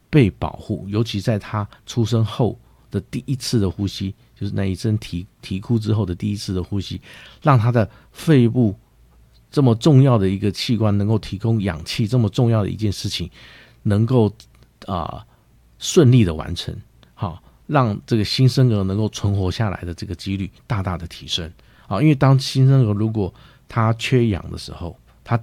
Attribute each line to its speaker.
Speaker 1: 被保护，尤其在他出生后的第一次的呼吸，就是那一声啼哭之后的第一次的呼吸，让他的肺部这么重要的一个器官能够提供氧气，这么重要的一件事情能够顺利的完成，好，让这个新生儿能够存活下来的这个几率大大的提升。因为当新生儿如果他缺氧的时候，